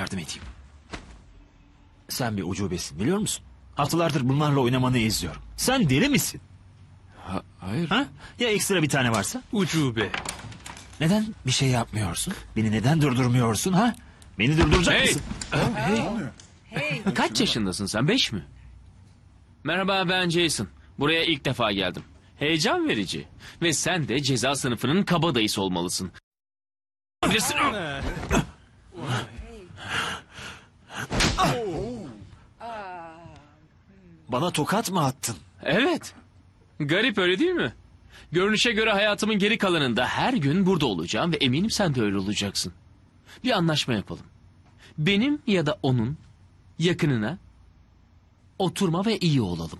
yardım edeyim. Sen bir ucubesin biliyor musun? Haftalardır bunlarla oynamanı izliyorum. Sen deli misin? Hayır. Ha? Ya ekstra bir tane varsa? Ucube. Neden bir şey yapmıyorsun? Beni neden durdurmuyorsun ha? Beni durduracak Hey! mısın? Kaç yaşındasın sen? 5 mi? Merhaba, ben Jason. Buraya ilk defa geldim. Heyecan verici. Ve sen de ceza sınıfının kabadayısı olmalısın. Bilirsin. Bana tokat mı attın? Evet. Garip, öyle değil mi? Görünüşe göre hayatımın geri kalanında her gün burada olacağım ve eminim sen de öyle olacaksın. Bir anlaşma yapalım. Benim ya da onun yakınına oturma ve iyi olalım.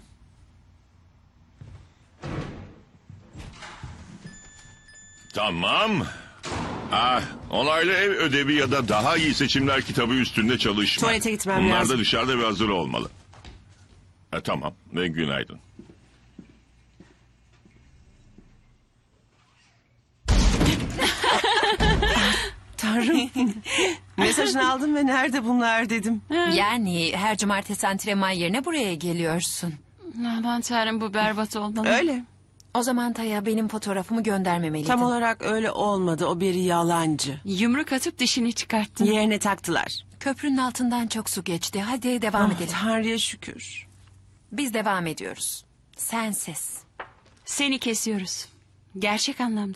Tamam. Onaylı ev ödevi ya da daha iyi seçimler kitabı üstünde çalışma. Tuvalete gitmem Bunlar lazım. da dışarıda ve hazır olmalı. Tamam ve günaydın. Tanrım. Mesajını aldım ve nerede bunlar dedim. Yani her cumartesi antrenman yerine buraya geliyorsun. Aman tanrım, bu berbat olmalı. Öyle. O zaman Taya benim fotoğrafımı göndermemeliydin. Tam olarak öyle olmadı. O bir yalancı. Yumruk atıp dişini çıkarttın. Yerine taktılar. Köprünün altından çok su geçti. Hadi devam edelim. Tanrı'ya şükür. Biz devam ediyoruz. Sensiz. Seni kesiyoruz. Gerçek anlamda.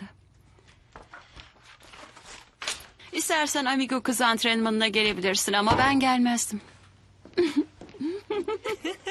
İstersen amigo kız antrenmanına gelebilirsin ama ben gelmezdim.